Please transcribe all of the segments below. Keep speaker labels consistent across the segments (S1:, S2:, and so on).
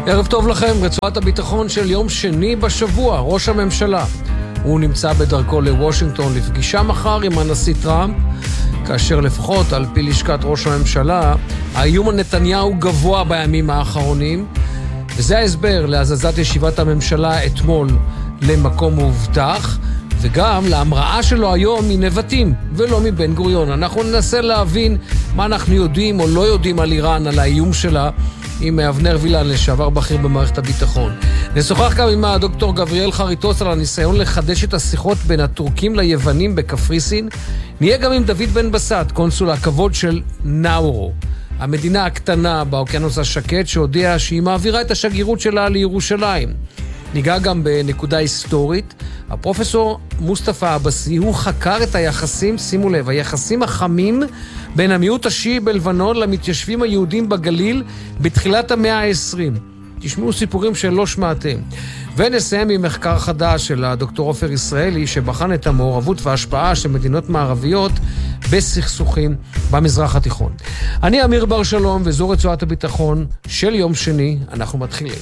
S1: ערב טוב לכם, רצועת הביטחון של יום שני בשבוע, ראש הממשלה. הוא נמצא בדרכו לוושינגטון לפגישה מחר עם הנשיא טראמפ, כאשר לפחות על פי לשכת ראש הממשלה, האיום על נתניהו גבוה בימים האחרונים, וזה ההסבר להזזת ישיבת הממשלה אתמול למקום מובטח, וגם להמראה שלו היום מנבטים ולא מבן גוריון. אנחנו ננסה להבין מה אנחנו יודעים או לא יודעים על איראן, על האיום שלה, עם אבנר וילן, לשעבר בכיר במערכת הביטחון. נשוחח גם עם הדוקטור גבריאל חריטוס על הניסיון לחדש את השיחות בין הטורקים ליוונים בקפריסין. נהיה גם עם דוד בן בסט, קונסול הכבוד של נאורו, המדינה הקטנה באוקיינוס השקט, שהודיעה שהיא מעבירה את השגרירות שלה לירושלים. ניגע גם בנקודה היסטורית. הפרופסור מוסטפא אבסי, הוא חקר את היחסים, שימו לב, היחסים החמים בין המיעוט השיעי בלבנון למתיישבים היהודים בגליל בתחילת המאה ה-20. תשמעו סיפורים שלא שמעתם. ונסיים עם מחקר חדש של הדוקטור עופר ישראלי, שבחן את המעורבות וההשפעה של מדינות מערביות בסכסוכים במזרח התיכון. אני אמיר בר שלום, וזו רצועת הביטחון של יום שני. אנחנו מתחילים.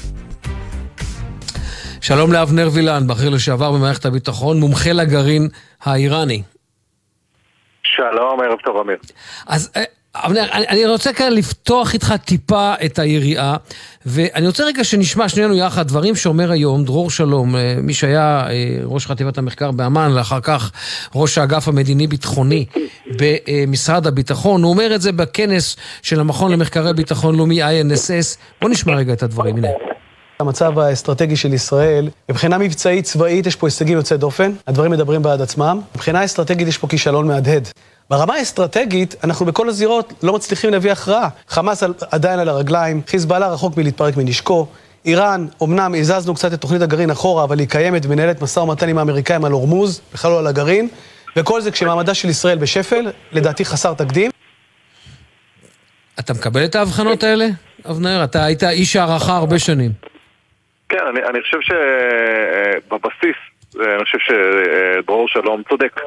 S1: שלום לאבנר וילן, בכיר לשעבר במערכת הביטחון, מומחה לגרעין האיראני.
S2: שלום, ערב טוב אמיר.
S1: אז אבנר, אני רוצה כאן לפתוח איתך טיפה את היריעה, ואני רוצה רגע שנשמע שנינו יחד דברים שאומר היום דרור שלום, מי שהיה ראש חטיבת המחקר באמן, לאחר כך ראש האגף המדיני-ביטחוני במשרד הביטחון. הוא אומר את זה בכנס של המכון למחקרי ביטחון לאומי INSS. בוא נשמע רגע את הדברים, הנה.
S3: המצב האסטרטגי של ישראל, מבחינה מבצעית צבאית יש פה הישגים יוצאי דופן, הדברים מדברים בעד עצמם, מבחינה אסטרטגית יש פה כישלון מהדהד. ברמה האסטרטגית אנחנו בכל הזירות לא מצליחים להביא הכרעה. חמאס עדיין על הרגליים, חיזבאללה רחוק מלהתפרק מנשקו, איראן, אמנם הזזנו קצת את תוכנית הגרעין אחורה, אבל היא קיימת ומנהלת משא ומתן עם האמריקאים על הורמוז, בכלל לא על הגרעין, וכל זה כשמעמדה של ישראל בשפל, לדעתי חסר תקדים.
S1: אתה מקבל את ההבחנות האלה, אבנר? אתה היית איש הערכה הרבה שנים.
S2: כן, אני חושב שבבסיס, אני חושב שדרור שלום צודק.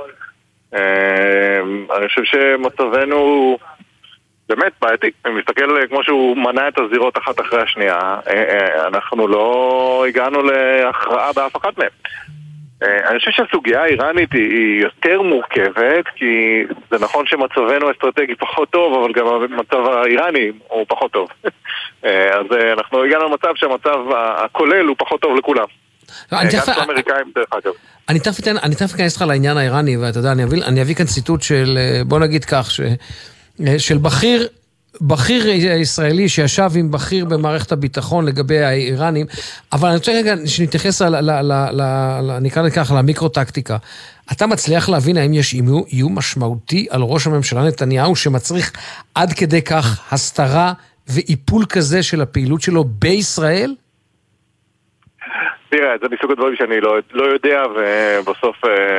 S2: אני חושב שמצבנו באמת בעייתי. אני מסתכל כמו שהוא מנע את הזירות אחת אחרי השנייה. אנחנו לא הגענו להכרעה באף אחת מהן. אני חושב שהסוגיה האיראנית היא יותר מורכבת, כי זה נכון שמצבנו האסטרטגי פחות טוב, אבל גם המצב האיראני הוא פחות טוב. אז אנחנו הגענו למצב שהמצב הכולל הוא פחות טוב לכולם. גם האמריקאים דרך אגב.
S1: אני תכף אכנס לך לעניין האיראני, ואתה יודע, אני אביא כאן ציטוט של, בוא נגיד כך, של בכיר ישראלי שישב עם בכיר במערכת הביטחון לגבי האיראנים, אבל אני רוצה רגע שנתייחס נקרא לכך, למיקרו-טקטיקה. אתה מצליח להבין האם יש איום משמעותי על ראש הממשלה נתניהו שמצריך עד כדי כך הסתרה ואיפול כזה של הפעילות שלו בישראל?
S2: תראה, זה מסוג הדברים שאני לא יודע, ובסוף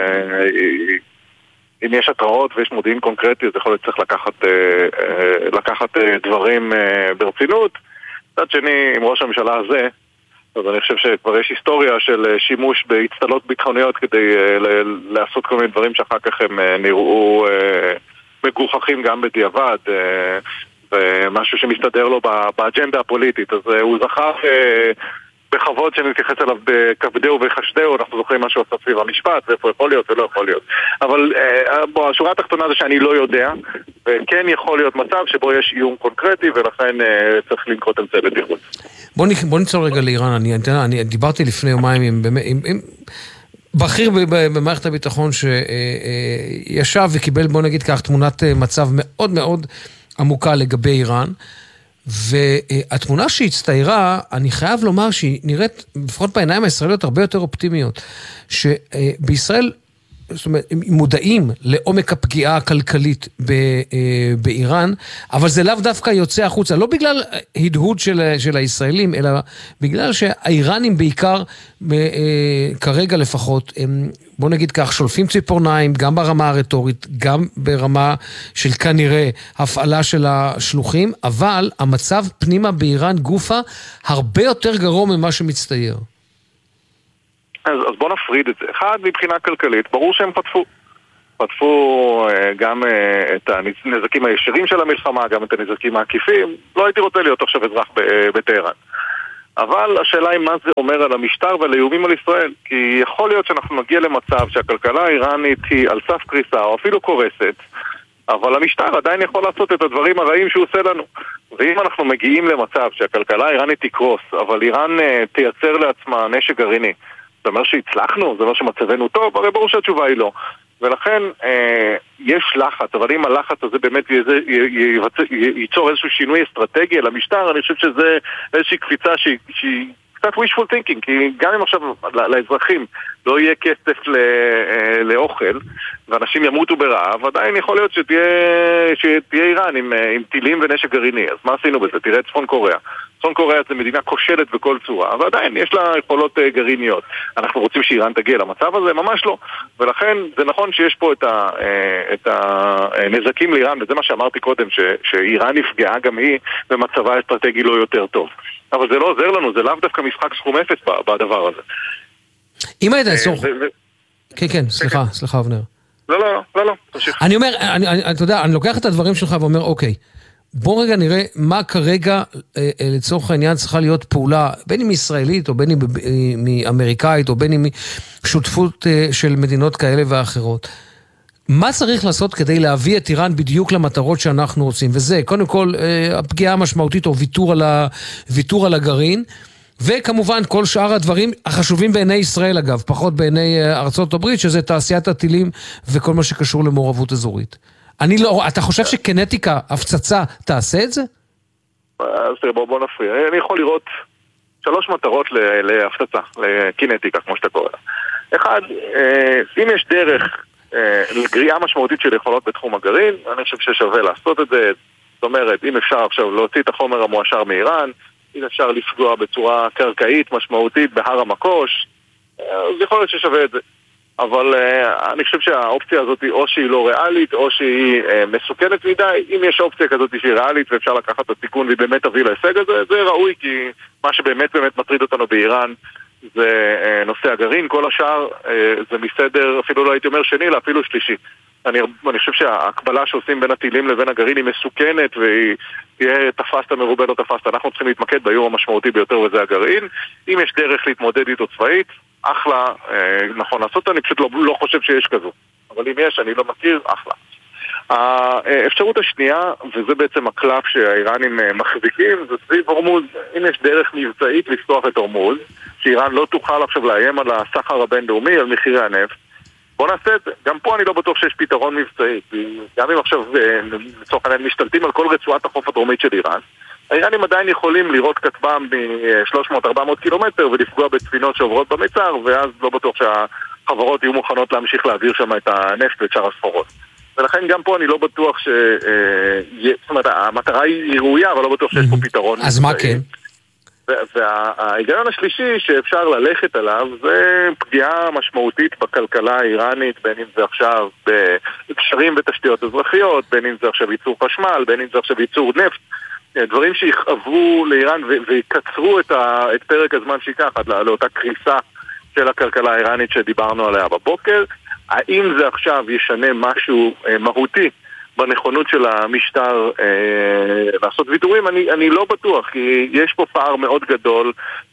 S2: אם יש התראות ויש מודיעין קונקרטי, אז יכול להיות צריך לקחת דברים ברצינות. מצד שני, עם ראש הממשלה הזה, אז אני חושב שכבר יש היסטוריה של שימוש בהצטלות ביטחוניות כדי לעשות כל מיני דברים שאחר כך הם נראו מגוחכים גם בדיעבד, ומשהו שמסתדר לו באג'נדה הפוליטית. אז הוא זכר בכבוד שנתייחס אליו בכבדהו וחשדהו, אנחנו זוכרים משהו עשה סביב המשפט, ואיפה יכול להיות ולא יכול להיות. אבל השורה התחתונה זה שאני לא יודע, וכן יכול להיות מצב שבו יש איום קונקרטי, ולכן צריך לנקוט אמצעי בטיחות.
S1: בוא ניצור רגע לאיראן. אני דיברתי לפני יומיים עם בכיר במערכת הביטחון שישב וקיבל, בוא נגיד כך, תמונת מצב מאוד מאוד עמוקה לגבי איראן, והתמונה שהצטיירה, אני חייב לומר שהיא נראית, לפחות בעיניים הישראליות, הרבה יותר אופטימיות, שבישראל, זאת אומרת, הם מודעים לעומק הפגיעה הכלכלית באיראן, אבל זה לאו דווקא יוצא החוצה, לא בגלל הדהוד של הישראלים, אלא בגלל שהאיראנים בעיקר, כרגע לפחות, הם, בוא נגיד כך, שולפים ציפורניים, גם ברמה הרטורית, גם ברמה של כנראה הפעלה של השלוחים, אבל המצב פנימה באיראן גופה הרבה יותר גרוע ממה שמצטייר.
S2: אז בוא נפריד את זה. אחד, מבחינה כלכלית, ברור שהם חטפו גם את הנזקים הישירים של המלחמה, גם את הנזקים העקיפים. לא הייתי רוצה להיות עכשיו אזרח בטהרן. אבל השאלה היא מה זה אומר על המשטר ועל האיומים על ישראל. כי יכול להיות שאנחנו נגיע למצב שהכלכלה האיראנית היא על סף קריסה או אפילו קורסת, אבל המשטר עדיין יכול לעשות את הדברים הרעים שהוא עושה לנו. ואם אנחנו מגיעים למצב שהכלכלה האיראנית תקרוס, אבל איראן תייצר לעצמה נשק גרעיני, זה אומר שהצלחנו? זה אומר שמצבנו טוב? הרי ברור שהתשובה היא לא. ולכן יש לחץ, אבל אם הלחץ הזה באמת ייצור איזשהו שינוי אסטרטגי על המשטר, אני חושב שזה איזושהי קפיצה שהיא קצת wishful thinking, כי גם אם עכשיו לאזרחים לא יהיה כסף לאוכל, ואנשים ימותו ברעב, עדיין יכול להיות שתהיה איראן עם טילים ונשק גרעיני. אז מה עשינו בזה? תראה את צפון קוריאה. צפון קוריאה זה מדינה כושלת בכל צורה, ועדיין יש לה יכולות גרעיניות. אנחנו רוצים שאיראן תגיע למצב הזה? ממש לא. ולכן זה נכון שיש פה את הנזקים לאיראן, וזה מה שאמרתי קודם, שאיראן נפגעה גם היא במצבה האסטרטגי לא יותר טוב. אבל זה לא עוזר לנו, זה לאו דווקא משחק סכום אפס בדבר הזה.
S1: אם היית כן, סליחה אבנר.
S2: לא, תמשיך.
S1: אני אומר, אתה יודע, אני לוקח את הדברים שלך ואומר, אוקיי, בוא רגע נראה מה כרגע לצורך העניין צריכה להיות פעולה, בין אם ישראלית או בין אם מאמריקאית או בין אם שותפות של מדינות כאלה ואחרות. מה צריך לעשות כדי להביא את איראן בדיוק למטרות שאנחנו רוצים? וזה, קודם כל, הפגיעה המשמעותית או ויתור על הגרעין, וכמובן כל שאר הדברים החשובים בעיני ישראל אגב, פחות בעיני ארצות הברית, שזה תעשיית הטילים וכל מה שקשור למעורבות אזורית. אתה חושב שקינטיקה, הפצצה, תעשה את זה?
S2: אז תראה, בוא נפריע. אני יכול לראות 3 מטרות להפצצה, לקינטיקה, כמו שאתה קורא לה. אחד, אם יש דרך לגריעה משמעותית של יכולות בתחום הגרעין, אני חושב ששווה לעשות את זה. זאת אומרת, אם אפשר עכשיו להוציא את החומר המואשר מאיראן, אם אפשר לפגוע בצורה קרקעית משמעותית בהר המקוש, אז יכול להיות ששווה את זה. אבל אני חושב שהאופציה הזאת או שהיא לא ריאלית או שהיא מסוכנת מדי. אם יש אופציה כזאת שהיא ריאלית ואפשר לקחת את הסיכון והיא באמת תביא להישג הזה, זה ראוי, כי מה שבאמת מטריד אותנו באיראן זה נושא הגרעין. כל השאר זה מסדר, אפילו לא הייתי אומר שני, אלא אפילו שלישי. אני חושב שההקבלה שעושים בין הטילים לבין הגרעין היא מסוכנת, והיא תהיה תפסת מרובה לא תפסת. אנחנו צריכים להתמקד באיום המשמעותי ביותר, וזה הגרעין. אם יש דרך להתמודד איתו צבאית, אחלה, נכון לעשות, אני פשוט לא חושב שיש כזו. אבל אם יש, אני לא מכיר, אחלה. האפשרות השנייה, וזה בעצם הקלף שהאיראנים מחזיקים, זה סביב הורמוז. אם יש דרך מבצעית לפתוח את הורמוז, שאיראן לא תוכל עכשיו לאיים על הסחר הבינלאומי, על מחירי הנפט, בוא נעשה את זה. גם פה אני לא בטוח שיש פתרון מבצעי. גם אם עכשיו לצורך העניין משתלטים על כל רצועת החוף הדרומית של איראן, האיראנים עדיין יכולים לראות כטב"ם מ-300-400 קילומטר ולפגוע בספינות שעוברות במצר, ואז לא בטוח שהחברות יהיו מוכנות להמשיך להעביר שם את הנפט ואת שאר הסחורות. ולכן גם פה אני לא בטוח זאת אומרת, המטרה היא ראויה, אבל לא בטוח שיש פה פתרון.
S1: אז מה כן?
S2: וההיגיון השלישי שאפשר ללכת עליו זה פגיעה משמעותית בכלכלה האיראנית, בין אם זה עכשיו בקשרים ותשתיות אזרחיות, בין אם זה עכשיו ייצור חשמל, בין אם זה עכשיו ייצור נפט, דברים שיכאבו לאיראן ויקצרו את פרק הזמן שיקח עד לאותה קריסה של הכלכלה האיראנית שדיברנו עליה בבוקר. האם זה עכשיו ישנה משהו מהותי בנכונות של המשטר לעשות ויתורים? אני לא בטוח, כי יש פה פער מאוד גדול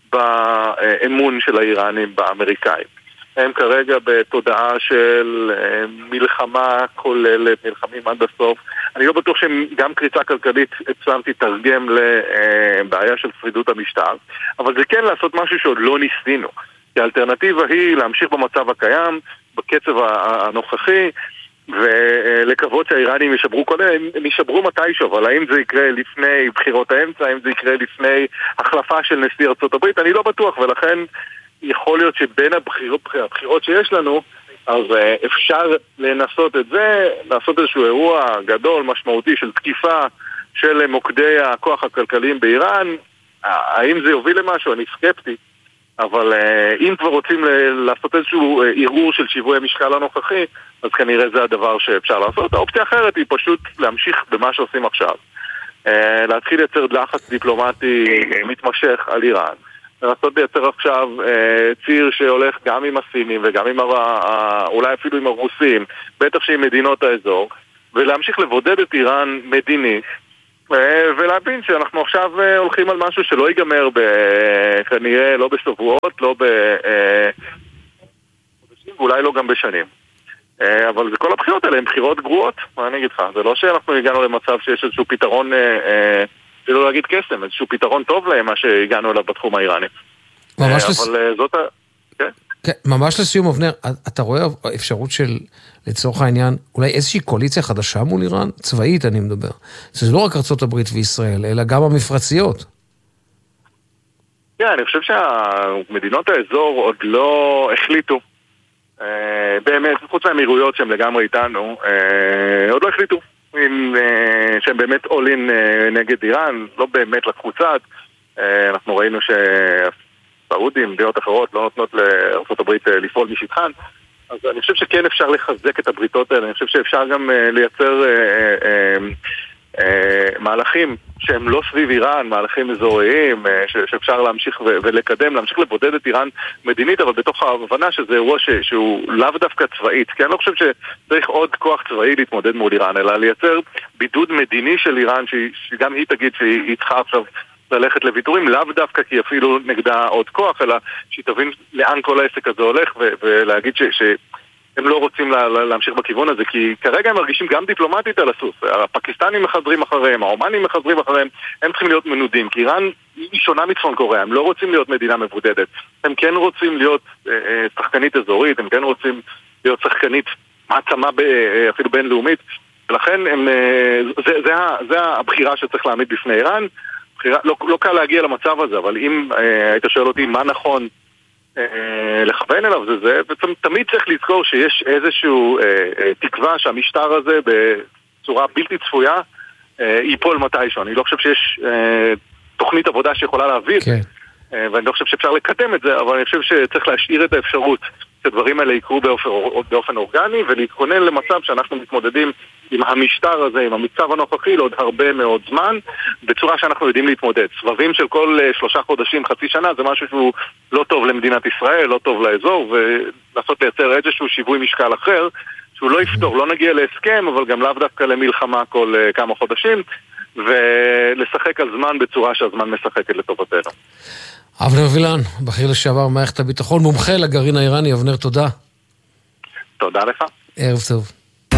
S2: באמון של האיראנים באמריקאים. הם כרגע בתודעה של מלחמה כוללת, מלחמים עד הסוף. אני לא בטוח שגם קריצה כלכלית אצלם תתרגם לבעיה של שרידות המשטר, אבל זה כן לעשות משהו שעוד לא ניסינו. כי האלטרנטיבה היא להמשיך במצב הקיים, בקצב הנוכחי, ולקוות שהאיראנים ישברו הם ישברו מתישהו, אבל האם זה יקרה לפני בחירות האמצע, האם זה יקרה לפני החלפה של נשיא ארצות הברית, אני לא בטוח, ולכן יכול להיות שבין הבחירות שיש לנו, אז אפשר לנסות את זה, לעשות איזשהו אירוע גדול, משמעותי של תקיפה של מוקדי הכוח הכלכליים באיראן. האם זה יוביל למשהו? אני סקפטי. אבל אם כבר רוצים לעשות איזשהו ערעור של שיווי המשקל הנוכחי, אז כנראה זה הדבר שאפשר לעשות. האופציה אחרת היא פשוט להמשיך במה שעושים עכשיו. להתחיל לייצר לחץ דיפלומטי מתמשך על איראן. לנסות לייצר עכשיו ציר שהולך גם עם הסינים וגם עם אולי אפילו עם הרוסים, בטח שעם מדינות האזור, ולהמשיך לבודד את איראן מדינית, ולהבין שאנחנו עכשיו הולכים על משהו שלא ייגמר כנראה לא בשבועות, לא בחודשים, ואולי לא גם בשנים. אבל כל הבחירות האלה הן בחירות גרועות, מה אני אגיד לך? זה לא שאנחנו הגענו למצב שיש איזשהו פתרון, לא להגיד קסם, איזשהו פתרון טוב להם, מה שהגענו אליו בתחום האיראני.
S1: ממש
S2: אבל זאת
S1: כן, ממש לסיום, אבנר, אתה רואה אפשרות של, לצורך העניין, אולי איזושהי קואליציה חדשה מול איראן? צבאית אני מדבר. זה לא רק ארצות הברית וישראל, אלא גם המפרציות.
S2: כן, אני חושב שהמדינות האזור עוד לא החליטו, באמת, חוץ מהאמירויות שהן לגמרי איתנו, עוד לא החליטו שהם באמת all-in נגד איראן, לא באמת לקחו צד. אנחנו ראינו סעודים, מדינות אחרות, לא נותנות לארצות הברית לפעול משטחן, אז אני חושב שכן אפשר לחזק את הבריתות האלה, אני חושב שאפשר גם לייצר מהלכים שהם לא סביב איראן, מהלכים אזוריים, שאפשר להמשיך ולקדם, להמשיך לבודד את איראן מדינית, אבל בתוך ההבנה שזה אירוע שהוא לאו דווקא צבאית, כי אני לא חושב שצריך עוד כוח צבאי להתמודד מול איראן, אלא לייצר בידוד מדיני של איראן, שגם היא תגיד שהיא צריכה עכשיו ללכת לוויתורים, לאו דווקא כי אפילו נגדה עוד כוח, אלא שהיא תבין לאן כל העסק הזה הולך, ולהגיד שהם לא רוצים להמשיך בכיוון הזה, כי כרגע הם מרגישים גם דיפלומטית על הסוס. הפקיסטנים מחזרים אחריהם, העומנים מחזרים אחריהם, הם צריכים להיות מנודים, כי איראן היא שונה מצפון קוריאה, הם לא רוצים להיות מדינה מבודדת, הם כן רוצים להיות שחקנית אזורית, הם כן רוצים להיות שחקנית מעצמה אפילו בינלאומית, ולכן זה הבחירה שצריך להעמיד בפני איראן. לא קל להגיע למצב הזה, אבל אם היית שואל אותי מה נכון לכוון אליו, זה תמיד צריך לזכור שיש איזשהו תקווה שהמשטר הזה בצורה בלתי צפויה ייפול מתישהו. אני לא חושב שיש תוכנית עבודה שיכולה להעביר, ואני לא חושב שאפשר לקדם את זה, אבל אני חושב שצריך להשאיר את האפשרות שהדברים האלה יקרו באופן אורגני, ולהתכונן למצב שאנחנו מתמודדים עם המשטר הזה, עם המצב הנוכחי, לעוד הרבה מאוד זמן, בצורה שאנחנו יודעים להתמודד. סבבים של כל 3 חודשים, חצי שנה, זה משהו שהוא לא טוב למדינת ישראל, לא טוב לאזור, ולנסות לייצר איזשהו שיווי משקל אחר, שהוא לא יפתור, לא נגיע להסכם, אבל גם לאו דווקא למלחמה כל כמה חודשים, ולשחק על זמן בצורה שהזמן משחקת לטובתנו.
S1: אבנר וילן, בכיר לשעבר מערכת הביטחון, מומחה לגרעין האיראני. אבנר, תודה.
S2: תודה לך.
S1: ערב טוב.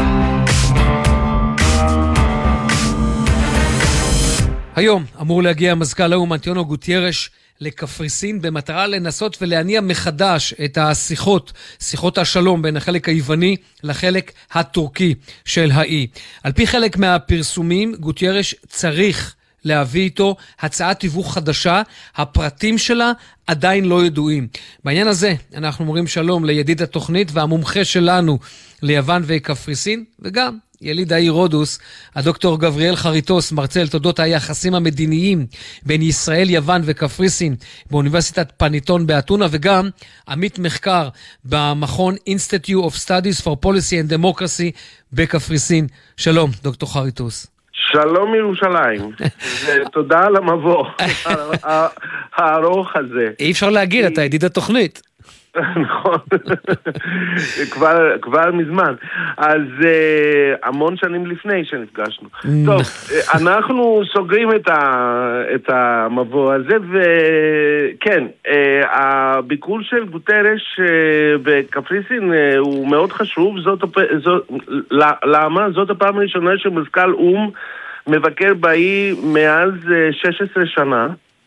S1: היום אמור להגיע מזכ"ל האו"ם אנטוניו גוטיירש לקפריסין במטרה לנסות ולהניע מחדש את שיחות השלום בין החלק היווני לחלק הטורקי של האי. על פי חלק מהפרסומים, גוטיירש צריך להביא איתו הצעת תיווך חדשה, הפרטים שלה עדיין לא ידועים. בעניין הזה אנחנו אומרים שלום לידיד התוכנית והמומחה שלנו ליוון וקפריסין, וגם יליד העיר רודוס, הדוקטור גבריאל חריטוס, מרצה על תולדות היחסים המדיניים בין ישראל, יוון וקפריסין באוניברסיטת פניטון באתונה, וגם עמית מחקר במכון Institute of Studies for Policy and Democracy בקפריסין. שלום, דוקטור חריטוס.
S4: שלום ירושלים, ותודה על המבוא הארוך הזה.
S1: אי אפשר להגיד, אתה ידיד התוכנית.
S4: נכון, כבר מזמן. אז המון שנים לפני שנפגשנו. טוב, אנחנו סוגרים את המבוא הזה, וכן, הביקור של גוטיירש בקפריסין הוא מאוד חשוב. למה? זאת הפעם הראשונה שמזכ"ל או"ם מבקר באי מאז 16 שנה.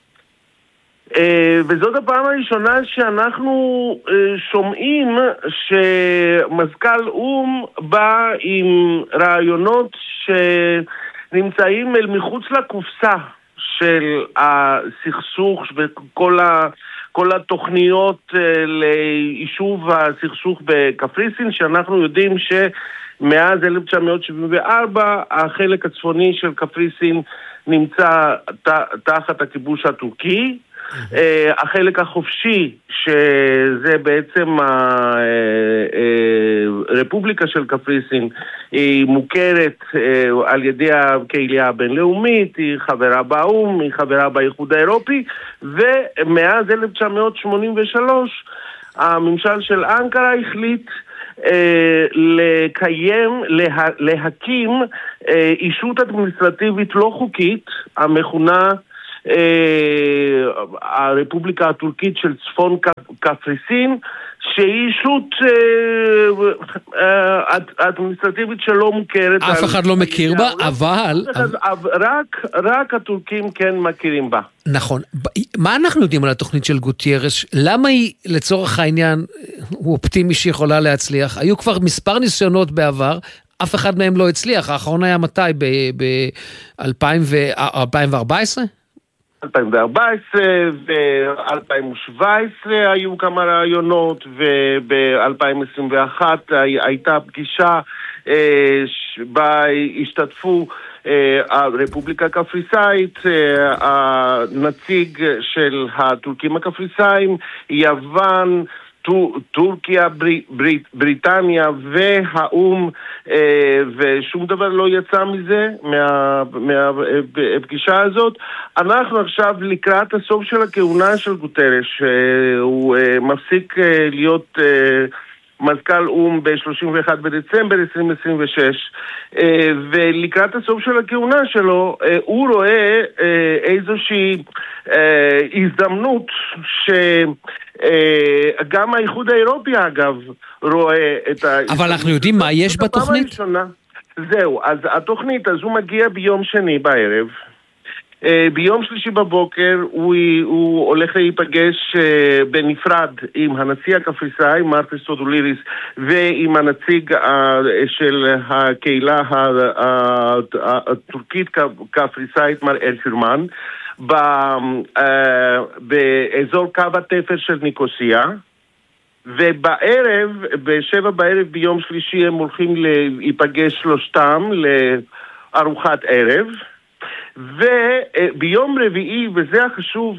S4: וזאת הפעם הראשונה שאנחנו שומעים שמזכ"ל או"ם בא עם רעיונות שנמצאים אל מחוץ לקופסה של הסכסוך וכל התוכניות ליישוב הסכסוך בקפריסין, שאנחנו יודעים שמאז 1974 החלק הצפוני של קפריסין נמצא תחת הכיבוש הטורקי. החלק החופשי, שזה בעצם הרפובליקה של קפריסין, היא מוכרת על ידי הקהילה הבינלאומית, היא חברה באו"ם, היא חברה באיחוד האירופי, ומאז 1983 הממשל של אנקרה החליט להקים אישות אדמיניסטרטיבית לא חוקית המכונה הרפובליקה הטורקית של צפון קפריסין, שהיא אישות אדמיניסטרטיבית שלא מוכרת.
S1: אף אחד לא מכיר בה, אבל...
S4: רק הטורקים כן מכירים בה.
S1: נכון. מה אנחנו יודעים על התוכנית של גוטיירש? למה היא, לצורך העניין, הוא אופטימי שיכולה להצליח? היו כבר מספר ניסיונות בעבר, אף אחד מהם לא הצליח. האחרון היה מתי? ב-2014?
S4: 2014 ו-2017 היו כמה רעיונות, וב-2021 הייתה פגישה בה השתתפו הרפובליקה הקפריסאית, הנציג של הטורקים הקפריסאים, יוון, טורקיה, בריטניה והאום, ושום דבר לא יצא מזה מהפגישה הזאת. אנחנו עכשיו לקראת הסוף של הכהונה של גוטיירש, הוא מפסיק להיות מזכ"ל אום ב-31 בדצמבר 2026, ולקראת הסוף של הכהונה שלו הוא רואה איזושהי הזדמנות גם האיחוד האירופי אגב רואה את
S1: אבל אנחנו יודעים מה יש בתוכנית?
S4: זהו, אז התוכנית הזו מגיעה ביום שני בערב. ביום שלישי בבוקר הוא הולך להיפגש בנפרד עם הנשיא הקפריסאי מר קריסטודוליריס ועם הנציג של הקהילה הטורקית קפריסאית מר אלפרמן באזור קו התפר של ניקוסיה, ובערב, ב-7 בערב ביום שלישי הם הולכים להיפגש שלושתם לארוחת ערב, וביום רביעי, וזה החשוב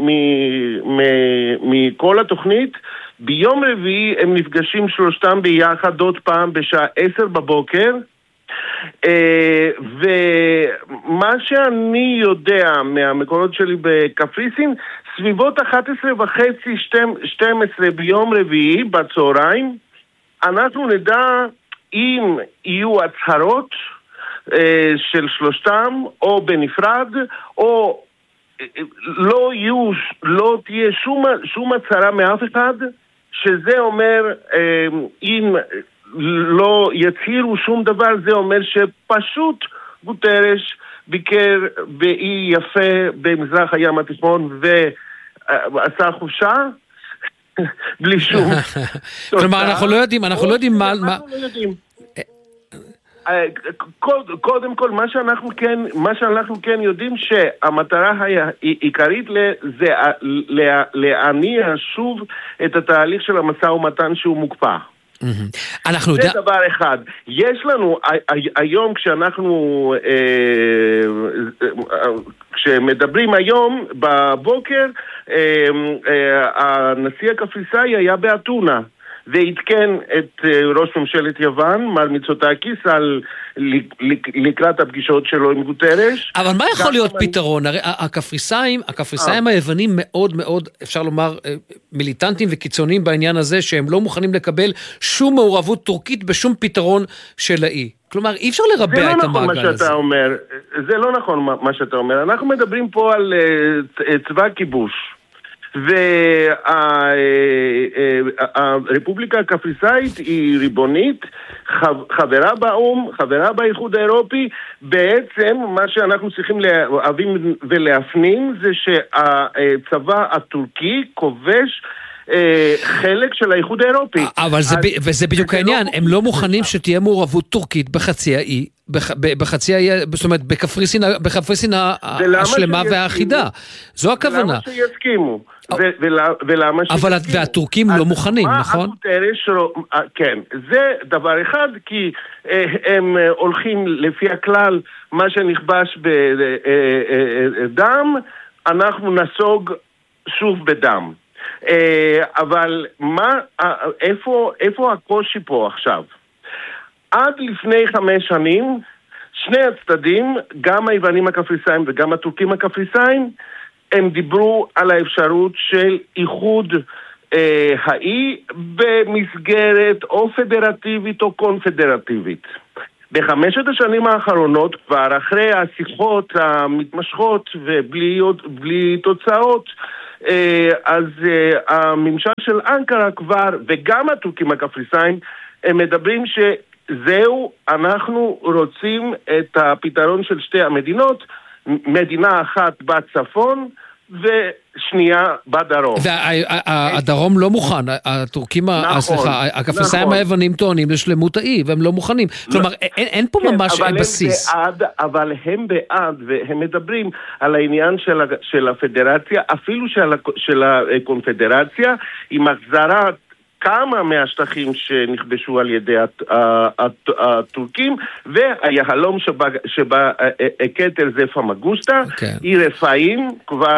S4: מכל התוכנית, ביום רביעי הם נפגשים שלושתם ביחד עוד פעם בשעה 10 בבוקר, ומה שאני יודע מהמקורות שלי בקפריסין, סביבות 11:30-12 ביום רביעי בצהריים, אנחנו נדע אם יהיו הצהרות של שלושתם או בנפרד, או לא תהיה שום הצהרה מאף אחד, שזה אומר אם לא יצהירו שום דבר, זה אומר שפשוט גוטיירש ביקר באי יפה במזרח הים התיכון ועשה חופשה בלי שום
S1: כלומר אנחנו לא יודעים מה
S4: קודם כל מה שאנחנו כן יודעים שהמטרה העיקרית זה להניע שוב את התהליך של המשא ומתן שהוא מוקפא. זה דבר אחד. יש לנו היום כשמדברים היום בבוקר, הנשיא הקפריסאי היה באתונה והתקן את ראש ממשלת יוון מר מיצוטאקיס על לקראת הפגישות שלו עם גוטיירש.
S1: אבל מה יכול להיות פתרון? הרי הקפריסאים היוונים מאוד מאוד, אפשר לומר, מיליטנטים וקיצוניים בעניין הזה, שהם לא מוכנים לקבל שום מעורבות טורקית בשום פתרון של האי. כלומר, אי אפשר לרבע את המעגל הזה.
S4: זה לא נכון מה שאתה אומר. אנחנו מדברים פה על צבא כיבוש. והרפובליקה הקפריסאית היא ריבונית, חברה באום, חברה באיחוד האירופי. בעצם מה שאנחנו צריכים להבין ולהפנים זה שהצבא הטורקי כובש חלק של האיחוד האירופי.
S1: אבל וזה בדיוק העניין, הם לא מוכנים שתהיה מעורבות טורקית בחצי האי, זאת אומרת בקפריסין השלמה והאחידה. זו הכוונה.
S4: למה שיסכימו?
S1: אבל והטורקים לא מוכנים, נכון?
S4: כן, זה דבר אחד, כי הם הולכים לפי הכלל, מה שנכבש בדם, אנחנו נסוג שוב בדם. אבל איפה הקושי פה עכשיו? עד לפני 5 שנים, שני הצדדים, גם היוונים הקפריסאים וגם הטורקים הקפריסאים, הם דיברו על האפשרות של איחוד האי במסגרת או פדרטיבית או קונפדרטיבית. בחמשת השנים האחרונות, כבר אחרי השיחות המתמשכות ובלי תוצאות, אז הממשל של אנקרה כבר, וגם הטורקים הקפריסאים, הם מדברים שזהו, אנחנו רוצים את הפתרון של שתי המדינות, מדינה אחת בצפון ושנייה בדרום.
S1: והדרום לא מוכן, הטורקים, סליחה, הקפריסאים היוונים טוענים לשלמות האי, והם לא מוכנים. כלומר, אין פה ממש בסיס.
S4: אבל הם בעד, והם מדברים על העניין של הפדרציה, אפילו של הקונפדרציה, עם החזרת כמה מהשטחים שנכבשו על ידי הטורקים, והיהלום שבקטר זה פמגוסטה, עיר רפאים כבר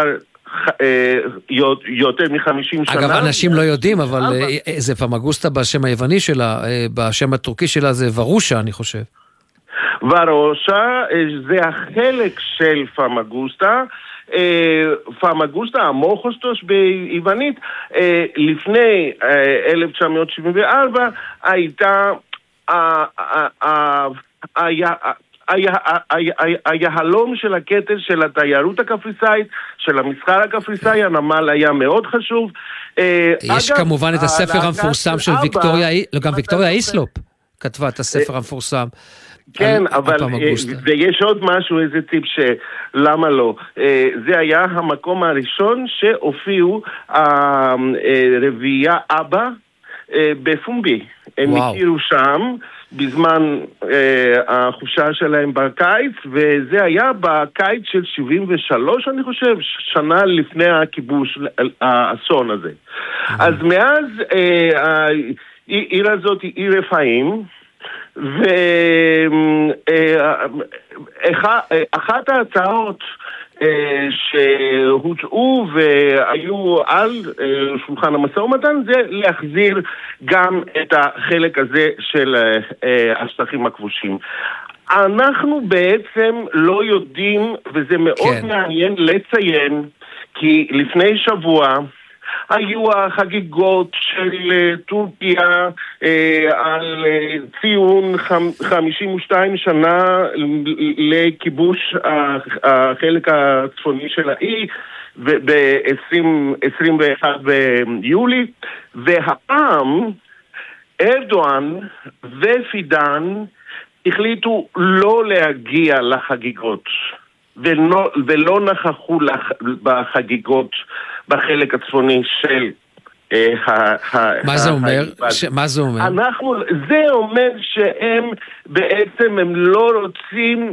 S4: יותר מ-50 שנה.
S1: אגב, אנשים לא יודעים, אבל זה פמגוסטה בשם היווני שלה, בשם הטורקי שלה זה ורושה, אני חושב.
S4: ורושה זה החלק של פמגוסטה, פמגוסטה, המוחוסטוס ביוונית, לפני 1974 הייתה היהלום של הכתר של התיירות הקפריסאית, של המסחר הקפריסאי, הנמל היה מאוד חשוב.
S1: יש כמובן את הספר המפורסם של ויקטוריה, גם ויקטוריה איסלופ כתבה את הספר המפורסם.
S4: כן, אבל ויש עוד משהו, איזה טיפ שלמה לא. זה היה המקום הראשון שהופיעו הרביעייה אבא בפומבי. הם הכירו שם בזמן החופשה שלהם בקיץ, וזה היה בקיץ של 73, אני חושב, שנה לפני הכיבוש, האסון הזה. אז מאז העיר הזאת היא עיר רפאים, ואחת ההצעות שהוצאו והיו על שולחן המשא ומתן זה להחזיר גם את החלק הזה של השטחים הכבושים. אנחנו בעצם לא יודעים, וזה מאוד מעניין לציין, כי לפני שבוע היו החגיגות של טורקיה על ציון 52 שנה לכיבוש החלק הצפוני של האי ב-21 ביולי, והפעם ארדואן ופידן החליטו לא להגיע לחגיגות ולא נכחו בחגיגות בחלק הצפוני של
S1: מה זה אומר? מה זה אומר?
S4: זה אומר שהם בעצם הם לא רוצים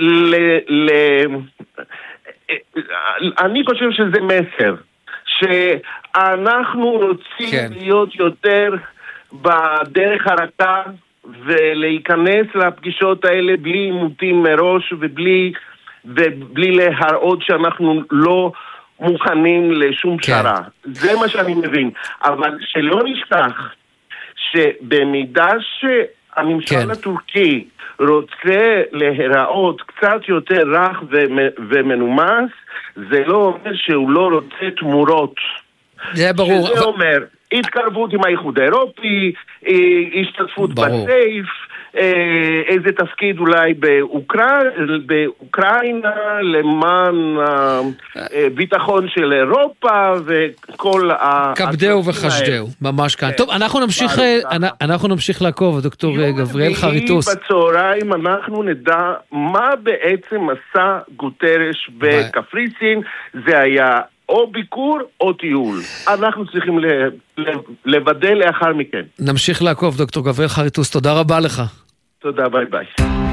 S4: אני חושב שזה מסר שאנחנו רוצים להיות יותר בדרך הרכה ולהיכנס לפגישות האלה בלי עימותים מראש ובלי להראות שאנחנו לא מוכנים לשום פשרה. זה מה שאני מבין. אבל שלא נשכח שבמידה שהממשל הטורקי רוצה להיראות קצת יותר רך ומנומס, זה לא אומר שהוא לא רוצה תמורות.
S1: זה ברור.
S4: שזה אומר התקרבות עם האיחוד האירופי, השתתפות בסייף, איזה תפקיד אולי באוקראינה למען ביטחון של אירופה וכל
S1: כבדהו וחשדהו, ממש כאן. טוב, אנחנו נמשיך לעקוב, דוקטור גבריאל חריטוס.
S4: בצהריים אנחנו נדע מה בעצם עשה גוטרש בקפריסין. זה היה או ביקור או טיול. אנחנו צריכים לוודא לאחר מכן.
S1: נמשיך לעקוב, דוקטור גבריאל חריטוס, תודה רבה לך.
S4: תודה, ביי ביי.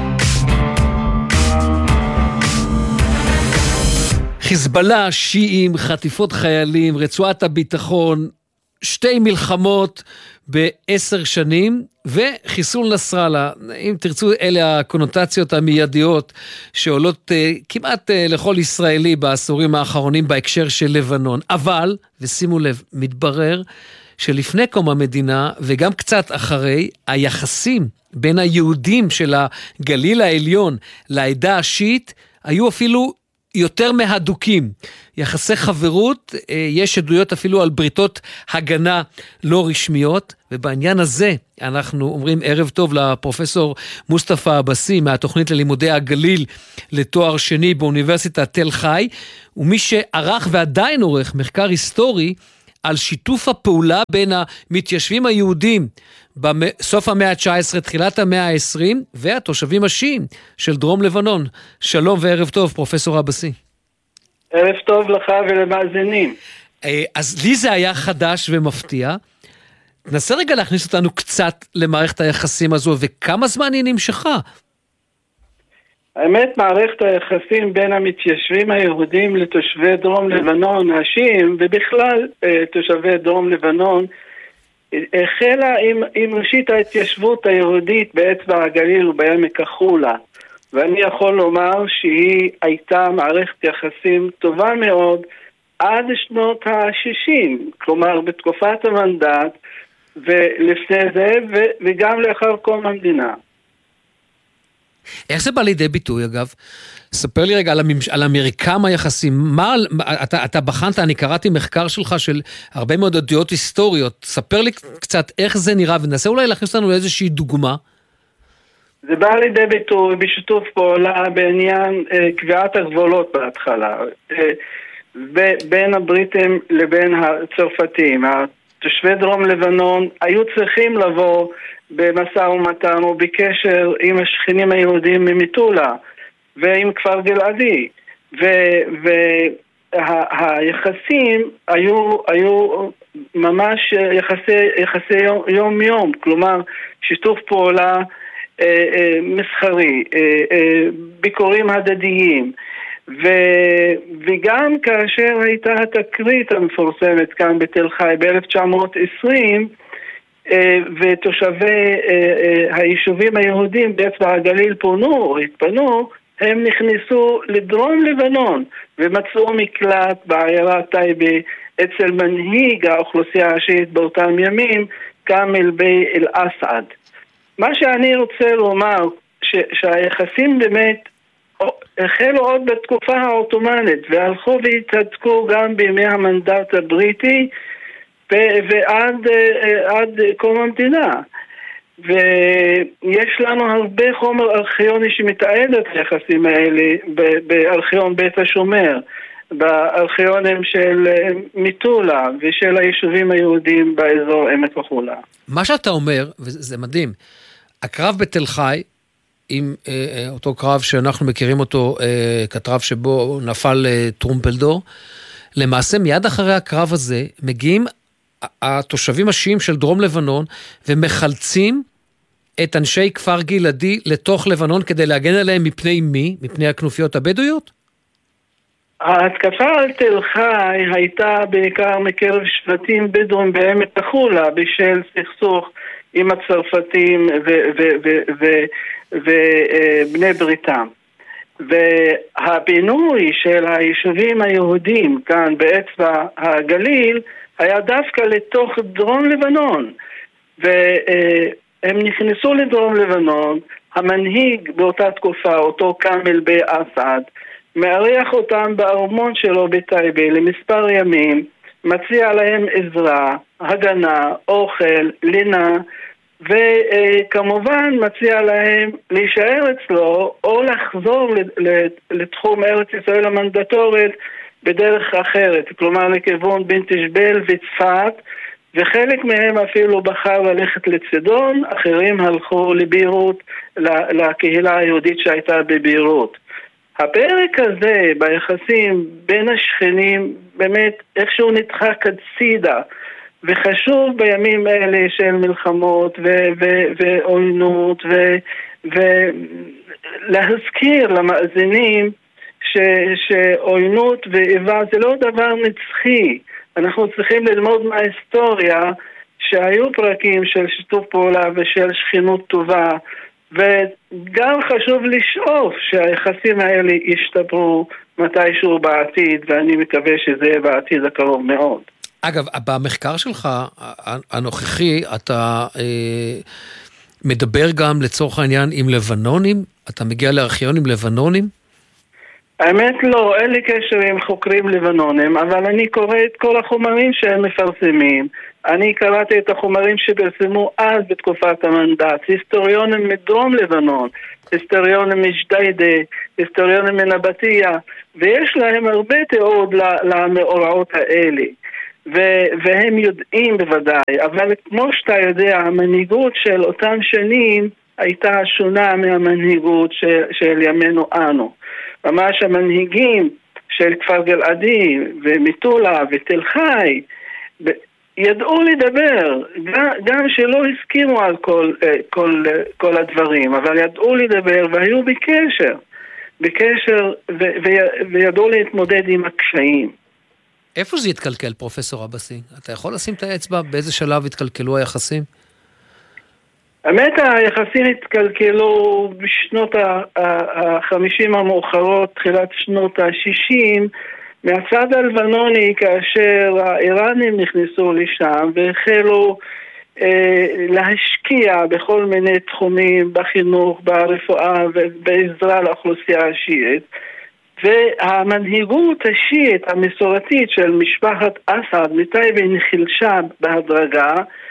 S1: חיזבאללה, שיעים, חטיפות חיילים, רצועת הביטחון, שתי מלחמות ב10 שנים, וחיסול נסראללה. אם תרצו, אלה הקונוטציות המיידיות שעולות כמעט לכל ישראלי בעשורים האחרונים בהקשר של לבנון. אבל, ושימו לב, מתברר שלפני קום המדינה, וגם קצת אחרי, היחסים בין היהודים של הגליל העליון לעדה השיעית, היו אפילו יותר מהדוקים. יחסי חברות, יש עדויות אפילו על בריתות הגנה לא רשמיות, ובעניין הזה אנחנו אומרים ערב טוב לפרופסור מוסטפא עבאסי, מהתוכנית ללימודי הגליל לתואר שני באוניברסיטת תל חי, ומי שערך ועדיין עורך מחקר היסטורי, על שיתוף הפעולה בין המתיישבים היהודים בסוף המאה ה-19, תחילת המאה ה-20, והתושבים השיעים של דרום לבנון. שלום וערב טוב, פרופסור עבאסי.
S5: ערב טוב לך ולמאזינים.
S1: אז לי זה היה חדש ומפתיע. תנסה רגע להכניס אותנו קצת למערכת היחסים הזו, וכמה זמן היא נמשכה?
S5: האמת, מערכת היחסים בין המתיישבים היהודים לתושבי דרום לבנון, השיעים, ובכלל תושבי דרום לבנון, החלה עם ראשית ההתיישבות היהודית באצבע הגליל ובעמק החולה. ואני יכול לומר שהיא הייתה מערכת יחסים טובה מאוד עד שנות ה-60, כלומר בתקופת המנדט ולפני זה וגם לאחר קום המדינה.
S1: איך זה בא לידי ביטוי אגב? ספר לי רגע על המרקם היחסים. אתה בחנת, אני קראתי מחקר שלך של הרבה מאוד עדויות היסטוריות. ספר לי קצת איך זה נראה, וננסה אולי להכניס לנו לאיזושהי דוגמה.
S5: זה בא לידי ביטוי בשיתוף פעולה בעניין קביעת הגבולות בהתחלה. בין הבריטים לבין הצרפתים. תושבי דרום לבנון היו צריכים לבוא במשא ומתן או בקשר עם השכנים היהודים ממטולה ועם כפר גלעדי, והיחסים היו ממש יחסי יום-יום, כלומר שיתוף פעולה מסחרי, ביקורים הדדיים, וגם כאשר הייתה התקרית המפורסמת כאן בתל חי ב-1920, ותושבי היישובים היהודים באצבע הגליל התפנו, הם נכנסו לדרום לבנון ומצאו מקלט בעיירה טייבה אצל מנהיג האוכלוסייה השיעית באותם ימים, כאמל בי אל-אסעד. מה שאני רוצה לומר, שהיחסים באמת החלו עוד בתקופה האוטומנית והלכו והתהדקו גם בימי המנדט הבריטי ועד קום המדינה. ויש לנו הרבה חומר ארכיוני שמתעד את היחסים האלה בארכיון בית השומר, בארכיונים של מטולה ושל היישובים היהודים באזור עמק החולה.
S1: מה שאתה אומר, וזה מדהים, הקרב בתל חי, עם אותו קרב שאנחנו מכירים אותו כקרב שבו נפל טרומפלדור, למעשה מיד אחרי הקרב הזה מגיעים התושבים השיעים של דרום לבנון ומחלצים את אנשי כפר גלעדי לתוך לבנון כדי להגן עליהם מפני מי? מפני הכנופיות הבדואיות?
S5: ההתקפה על תל חי הייתה בעיקר מקרב שבטים בדואים בעמק החולה בשל סכסוך עם הצרפתים ובני בריתם. והפינוי של היישובים היהודים כאן באצבע הגליל היה דווקא לתוך דרום לבנון, והם נכנסו לדרום לבנון. המנהיג באותה תקופה, אותו כאמל בי אסעד, מארח אותם בארמון שלו בטייבה למספר ימים, מציע להם עזרה, הגנה, אוכל, לינה, וכמובן מציע להם להישאר אצלו או לחזור לתחום ארץ ישראל המנדטורית בדרך אחרת, כלומר לכיוון בן תשבל וצפת, וחלק מהם אפילו בחר ללכת לצידון, אחרים הלכו לביירות, לקהילה היהודית שהייתה בביירות. הפרק הזה ביחסים בין השכנים באמת איכשהו נדחק הצידה, וחשוב בימים אלה של מלחמות ועוינות, ולהזכיר למאזינים שעוינות ואיבה זה לא דבר נצחי. אנחנו צריכים ללמוד מההיסטוריה שהיו פרקים של שיתוף פעולה ושל שכנות טובה, וגם חשוב לשאוף שהיחסים האלה ישתפרו מתישהו בעתיד, ואני מקווה שזה יהיה בעתיד הקרוב מאוד.
S1: אגב, במחקר שלך הנוכחי, אתה מדבר גם לצורך העניין עם לבנונים? אתה מגיע לארכיונים לבנונים?
S5: האמת לא, אין לי קשר עם חוקרים לבנונים, אבל אני קורא את כל החומרים שהם מפרסמים. אני קראתי את החומרים שפרסמו אז בתקופת המנדט, היסטוריונים מדרום לבנון, היסטוריונים מג'דיידה, היסטוריונים מנבטיה, ויש להם הרבה תיעוד למאורעות האלה. והם יודעים בוודאי, אבל כמו שאתה יודע, המנהיגות של אותם שנים הייתה שונה מהמנהיגות של ימינו אנו. ממש המנהיגים של כפר גלעדי ומטולה ותל חי ידעו לדבר, גם שלא הסכימו על כל הדברים, אבל ידעו לדבר והיו בקשר וידעו להתמודד עם הקשיים.
S1: איפה זה יתקלקל, פרופסור אבסי? אתה יכול לשים את האצבע באיזה שלב התקלקלו היחסים?
S5: האמת, היחסים התקלקלו בשנות ה-50 המאוחרות, תחילת שנות ה-60, מהצד הלבנוני, כאשר האיראנים נכנסו לשם והחלו להשקיע בכל מיני תחומים, בחינוך, ברפואה ובעזרה לאוכלוסייה השיעית. והמנהיגות השיעית המסורתית של משפחת אסד מטייבה נחלשה בהדרגה,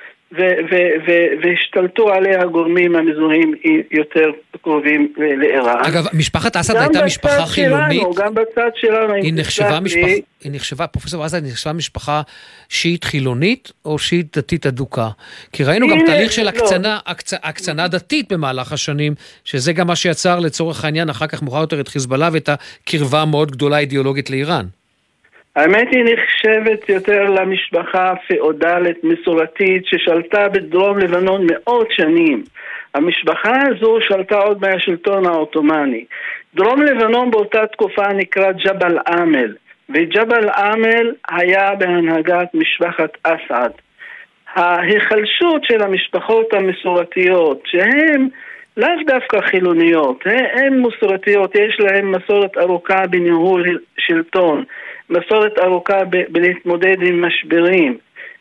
S5: והשתלטו עליה הגורמים המזוהים יותר קרובים לאיראן.
S1: אגב, משפחת אסד הייתה משפחה חילונית.
S5: גם בצד שלנו.
S1: היא נחשבה, פרופסור אסד, היא נחשבה משפחה שיעית חילונית או שיעית דתית אדוקה? כי ראינו גם תהליך של הקצנה דתית במהלך השנים, שזה גם מה שיצר לצורך העניין אחר כך מאוחר יותר את חיזבאללה ואת הקרבה המאוד גדולה אידיאולוגית לאיראן.
S5: האמת היא נחשבת יותר למשפחה פאודלית מסורתית ששלטה בדרום לבנון מאות שנים. המשפחה הזו שלטה עוד מהשלטון העות'מאני. דרום לבנון באותה תקופה נקרא ג'בל עמל, וג'בל עמל היה בהנהגת משפחת אסד. ההיחלשות של המשפחות המסורתיות, שהן לאו דווקא חילוניות, הן מסורתיות, יש להן מסורת ארוכה בניהול שלטון, מסורת ארוכה בלהתמודד עם משברים.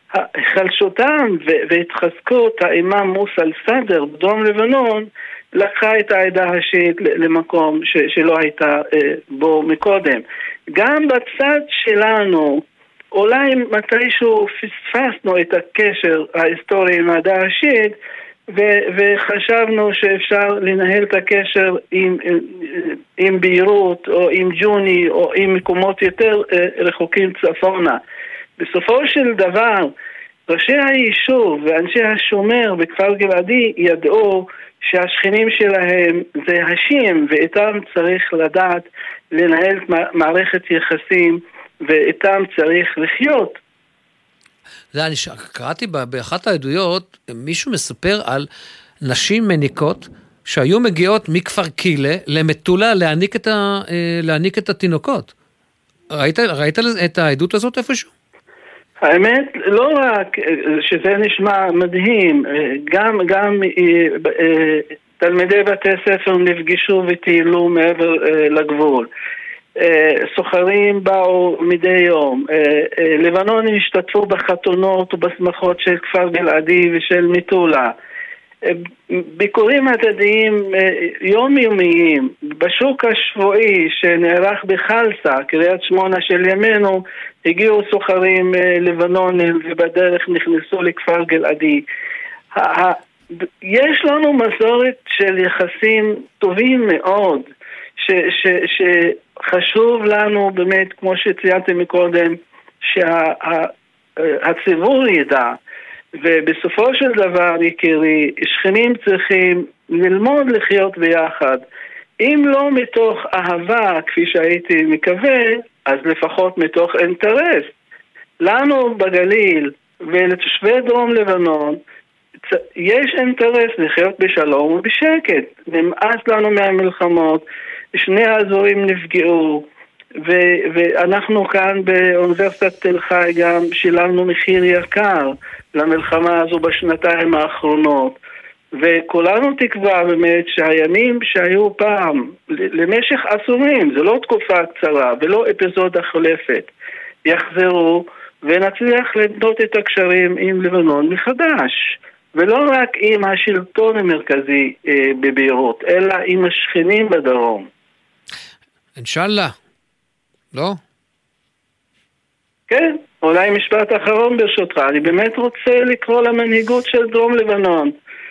S5: חלשותם והתחזקות האימאם מוסא אל-סדר בדרום לבנון לקחה את העדה השיעית למקום שלא הייתה בו מקודם. גם בצד שלנו, אולי מתישהו פספסנו את הקשר ההיסטורי עם העדה השיעית, וחשבנו שאפשר לנהל את הקשר עם ביירות או עם ג'וני או עם מקומות יותר רחוקים צפונה. בסופו של דבר, ראשי היישוב ואנשי השומר בכפר גלעדי ידעו שהשכנים שלהם זה השיעים, ואיתם צריך לדעת לנהל מערכת יחסים, ואיתם צריך לחיות.
S1: אני קראתי באחת העדויות, מישהו מספר על נשים מניקות שהיו מגיעות מכפר קילה למטולה להעניק את התינוקות. ראית את העדות הזאת איפשהו?
S5: האמת, לא רק שזה נשמע מדהים, גם תלמידי בתי ספר נפגשו וטיילו מעבר לגבול. סוחרים באו מדי יום, לבנונים השתתפו בחתונות ובשמחות של כפר גלעדי ושל מטולה, ביקורים הדדיים יומיומיים. בשוק השבועי שנערך בחלסה, קריית שמונה של ימינו, הגיעו סוחרים לבנונים ובדרך נכנסו לכפר גלעדי. יש לנו מסורת של יחסים טובים מאוד, שחשוב לנו באמת, כמו שציינתי מקודם, שהציבור ידע. ובסופו של דבר, יקירי, שכנים צריכים ללמוד לחיות ביחד. אם לא מתוך אהבה, כפי שהייתי מקווה, אז לפחות מתוך אינטרס. לנו בגליל ולתושבי דרום לבנון, יש אינטרס לחיות בשלום ובשקט. נמאס לנו מהמלחמות, שני האזורים נפגעו, ואנחנו כאן באוניברסיטת תל חי גם שילמנו מחיר יקר למלחמה הזו בשנתיים האחרונות, וכולנו תקווה באמת שהימים שהיו פעם למשך עשורים, זה לא תקופה קצרה ולא אפיזודה חולפת, יחזרו ונצליח לבנות את הקשרים עם לבנון מחדש, ולא רק עם השלטון המרכזי בביירות, אלא עם השכנים בדרום.
S1: אינשאללה. לא?
S5: כן, אולי משפט אחרון ברשותך. אני באמת רוצה לקרוא למנהיגות של דרום לבנון.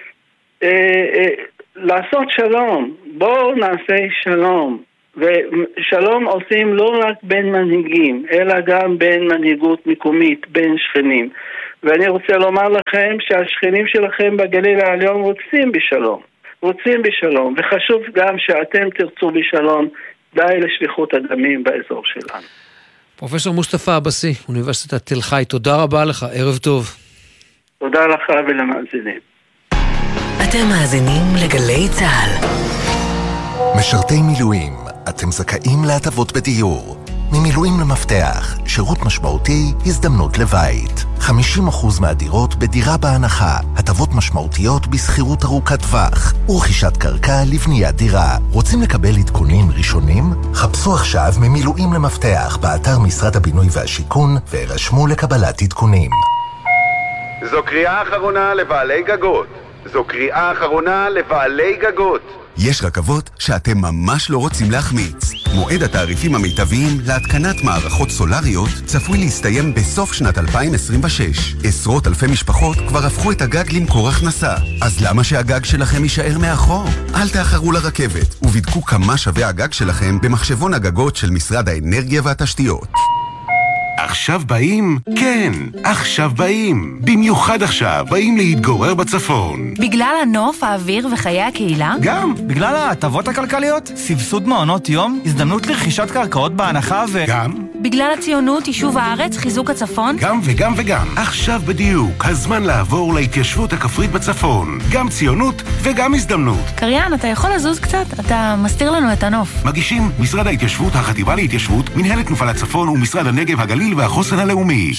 S5: לעשות שלום. בואו נעשה שלום. ושלום עושים לא רק בין מנהיגים, אלא גם בין מנהיגות מקומית, בין שכנים. ואני רוצה לומר לכם שהשכנים שלכם בגליל העליון רוצים בשלום. רוצים בשלום, וחשוב גם שאתם תרצו בשלום, די לשליחות הדמים באזור שלנו.
S1: פרופסור מוסטפא אבסי, אוניברסיטת תל חי, תודה רבה לך, ערב טוב.
S5: תודה לך ולמאזינים.
S6: אתם מאזינים לגלי צהל.
S7: משרתי מילואים, אתם זכאים להטבות בדיור. ממילואים למפתח, שירות משמעותי, הזדמנות לבית. 50% מהדירות בדירה בהנחה, הטבות משמעותיות בסחירות ארוכת טווח, ורכישת קרקע לבניית דירה. רוצים לקבל עדכונים ראשונים? חפשו עכשיו ממילואים למפתח באתר משרד הבינוי והשיכון, והירשמו לקבלת עדכונים.
S8: זו קריאה אחרונה לבעלי גגות. זו קריאה אחרונה לבעלי גגות.
S9: יש רכבות שאתם ממש לא רוצים להחמיץ. מועד התעריפים המיטביים להתקנת מערכות סולריות צפוי להסתיים בסוף שנת 2026. עשרות אלפי משפחות כבר הפכו את הגג למקור הכנסה. אז למה שהגג שלכם יישאר מאחור? אל תאחרו לרכבת ובדקו כמה שווה הגג שלכם במחשבון הגגות של משרד האנרגיה והתשתיות.
S10: עכשיו באים? כן, עכשיו באים. במיוחד עכשיו באים להתגורר בצפון.
S11: בגלל הנוף, האוויר וחיי הקהילה?
S10: גם.
S12: בגלל ההטבות הכלכליות, סבסוד מעונות יום, הזדמנות לרכישת קרקעות בהנחה
S10: גם.
S11: בגלל הציונות, יישוב הארץ, חיזוק הצפון?
S10: גם וגם וגם. עכשיו בדיוק, הזמן לעבור להתיישבות הכפרית בצפון. גם ציונות וגם הזדמנות.
S11: קריין, אתה יכול לזוז קצת? אתה מסתיר לנו את הנוף.
S10: מגישים משרד ההתיישבות, החטיבה להתיישבות, מנהלת תנופה לצפון ומשרד הנגב, הגליל והחוסן הלאומי.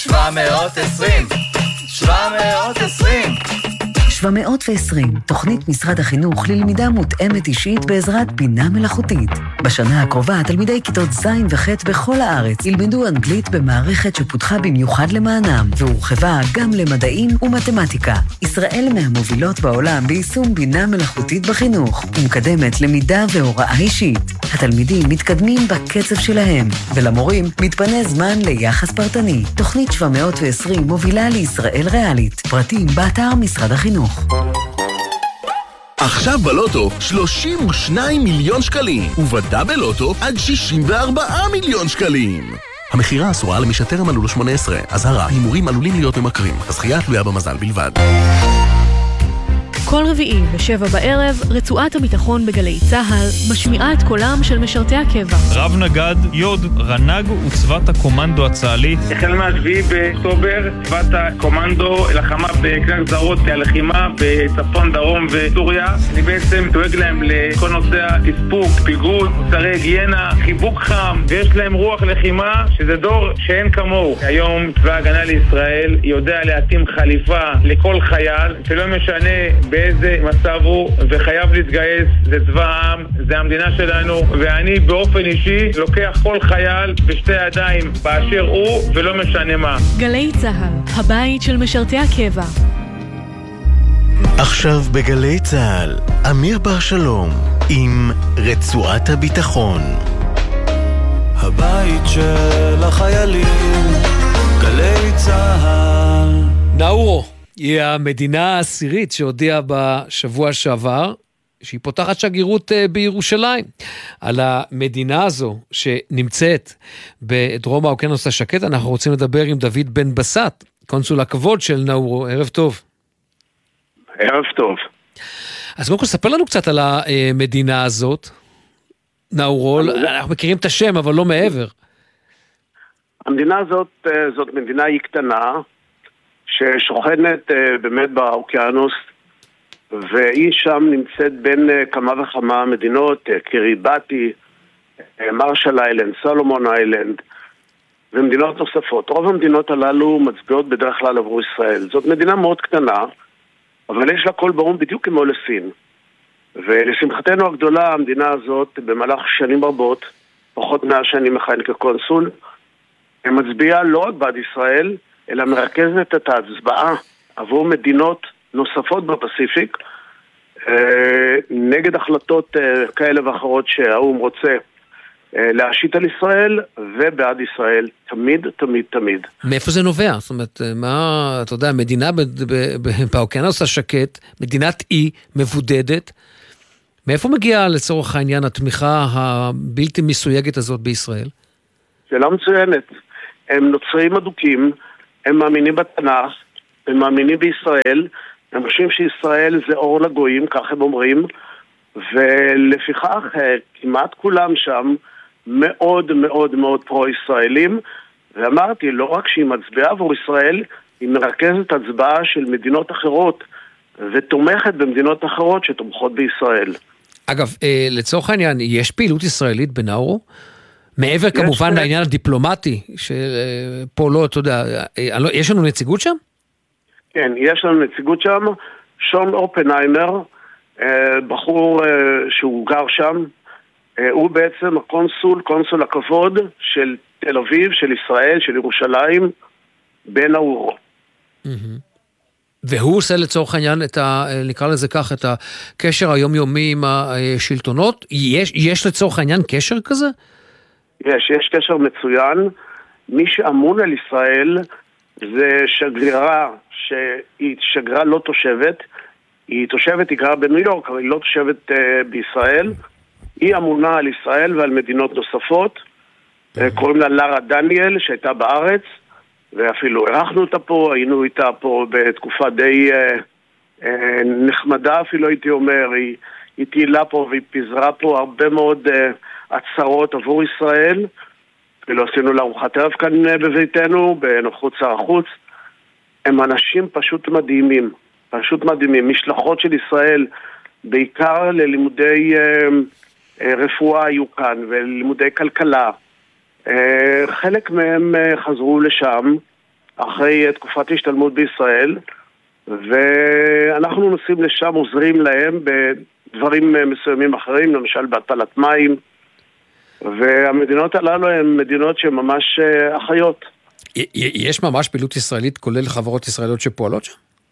S6: 720, תוכנית משרד החינוך ללמידה מותאמת אישית בעזרת בינה מלאכותית. בשנה הקרובה תלמידי כיתות ז' וח' בכל הארץ ילמדו אנגלית במערכת שפותחה במיוחד למענם, והורחבה גם למדעים ומתמטיקה. ישראל מהמובילות בעולם ביישום בינה מלאכותית בחינוך, ומקדמת למידה והוראה אישית. התלמידים מתקדמים בקצב שלהם, ולמורים מתפנה זמן ליחס פרטני. תוכנית 720 מובילה לישראל ריאלית. פרטים באתר משרד החינוך.
S13: עכשיו בלוטו 32 מיליון שקלים, ובדאבל לוטו עד 64 מיליון שקלים. המחירה אסורה למי שטרם מלאו לו 18. אזהרה, הימורים עלולים להיות ממכרים. הזכייה תלויה במזל בלבד.
S14: כל רביעי ב7 בערב, רצועת הביטחון בגלי צהל משמיעה את קולם של משרתי הקבע.
S15: רב נגד, יוד, רנג וצוות הקומנדו הצה"לי.
S16: החל מה-7 באוקטובר, צוות הקומנדו לחמה בכלל גזרות הלחימה בצפון, דרום וסוריה. אני בעצם דואג להם לכל נושא תספוק, פיגוד, מוצרי היגיינה, חיבוק חם, ויש להם רוח לחימה שזה דור שאין כמוהו. היום צבא הגנה לישראל יודע להתאים חליפה לכל חייל, שלא משנה באיזה מצב הוא, וחייב להתגייס. זה צבא העם, זה המדינה שלנו, ואני באופן אישי לוקח כל חייל בשתי ידיים באשר הוא, ולא משנה מה.
S14: גלי צהל, הבית של משרתי הקבע.
S13: עכשיו בגלי צהל, אמיר בר שלום עם רצועת הביטחון.
S17: הבית של החיילים, גלי צהל.
S1: נאורו היא המדינה העשירית שהודיעה בשבוע שעבר שהיא פותחת שגרירות בירושלים. על המדינה הזו שנמצאת בדרום האוקיינוס השקט אנחנו רוצים לדבר עם דוד בן בסט, קונסול הכבוד של נאורו. ערב טוב.
S4: ערב טוב.
S1: אז קודם כל ספר לנו קצת על המדינה הזאת, נאורו. אנחנו מכירים את השם אבל לא מעבר.
S4: המדינה הזאת זאת מדינה היא קטנה ששוכנת באמת באוקיינוס, והיא שם נמצאת בין כמה וכמה מדינות, קריבטי, מרשל איילנד, סולומון איילנד ומדינות נוספות. רוב המדינות הללו מצביעות בדרך כלל עבור ישראל. זאת מדינה מאוד קטנה, אבל יש לה קול ברור בדיוק כמו לסין. ולשמחתנו הגדולה, המדינה הזאת במהלך שנים רבות, פחות 100 שנים מכהן כקונסול, מצביעה לא רק בעד ישראל, אלא מרכזת את ההצבעה עבור מדינות נוספות בפסיפיק, נגד החלטות כאלה ואחרות שהאו"ם רוצה להשית על ישראל ובעד ישראל, תמיד, תמיד, תמיד.
S1: מאיפה זה נובע? זאת אומרת, מה, אתה יודע, מדינה באוקיינוס השקט, מדינת אי מבודדת, מאיפה מגיעה לצורך העניין התמיכה הבלתי מסויגת הזאת בישראל?
S4: שאלה מצוינת. הם נוצרים אדוקים, הם מאמינים בתנ"ך, הם מאמינים בישראל, הם חושבים שישראל זה אור לגויים, כך הם אומרים, ולפיכך כמעט כולם שם מאוד מאוד מאוד פרו-ישראלים, ואמרתי, לא רק שהיא מצביעה עבור ישראל, היא מרכזת הצבעה של מדינות אחרות, ותומכת במדינות אחרות שתומכות בישראל.
S1: אגב, לצורך העניין, יש פעילות ישראלית בנאורו? מעבר כמובן לעניין הדיפלומטי, שפה לא, אתה יודע, יש לנו נציגות שם?
S4: כן, יש לנו נציגות שם. שון אופנהיימר, בחור שהוא גר שם, הוא בעצם קונסול הכבוד של תל אביב, של ישראל, של ירושלים, בנאורו.
S1: והוא עושה לצורך העניין נקרא לזה כך, את הקשר היומיומי עם השלטונות. יש לצורך העניין קשר כזה?
S4: יש קשר מצוין. מי שאמון על ישראל זה שגרירה שהיא שגרירה לא תושבת, היא תושבת, היא גרה בניו יורק, אבל היא לא תושבת בישראל. היא אמונה על ישראל ועל מדינות נוספות. קוראים לה לרה דניאל, שהייתה בארץ, ואפילו ערכנו אותה פה, היינו איתה פה בתקופה די נחמדה אפילו הייתי אומר, היא תהילה פה והיא פיזרה פה הרבה מאוד הצהרות עבור ישראל, ולא עשינו לארוחת ערב כאן בביתנו, בנוכחות שר החוץ. הם אנשים פשוט מדהימים, משלחות של ישראל, בעיקר ללימודי רפואה היו כאן, ולימודי כלכלה. חלק מהם חזרו לשם אחרי תקופת השתלמות בישראל, ואנחנו נוסעים לשם, עוזרים להם בדברים מסוימים אחרים, למשל בהטלת מים, והמדינות הללו הן מדינות שהן ממש אחיות.
S1: יש ממש פעילות ישראלית, כולל חברות ישראליות שפועלות שם?